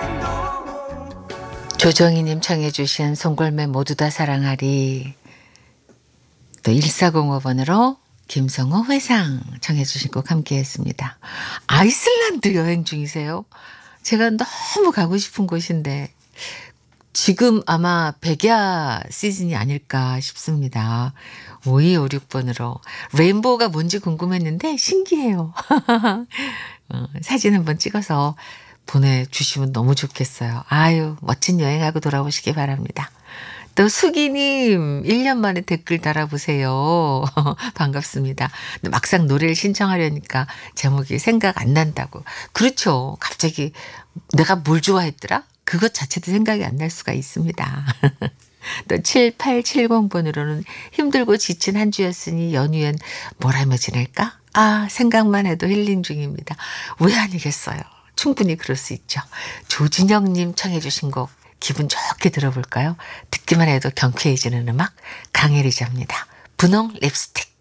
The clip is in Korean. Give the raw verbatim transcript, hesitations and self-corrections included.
조정희님 청해 주신 송골매 모두 다 사랑하리. 또 일사공오 번으로 김성호 회상 청해 주신 곡 함께 했습니다. 아이슬란드 여행 중이세요? 제가 너무 가고 싶은 곳인데 지금 아마 백야 시즌이 아닐까 싶습니다. 오이오육 번으로 레인보우가 뭔지 궁금했는데 신기해요. 어, 사진 한번 찍어서 보내주시면 너무 좋겠어요. 아유, 멋진 여행하고 돌아오시기 바랍니다. 또 수기님 일 년 만에 댓글 달아보세요. 반갑습니다. 근데 막상 노래를 신청하려니까 제목이 생각 안 난다고. 그렇죠. 갑자기 내가 뭘 좋아했더라? 그것 자체도 생각이 안 날 수가 있습니다. 또 칠팔칠공 번으로는 힘들고 지친 한 주였으니 연휴엔 뭘 하며 지낼까? 아, 생각만 해도 힐링 중입니다. 왜 아니겠어요? 충분히 그럴 수 있죠. 조진영님 청해 주신 곡 기분 좋게 들어볼까요? 듣기만 해도 경쾌해지는 음악 강혜리자입니다. 분홍 립스틱.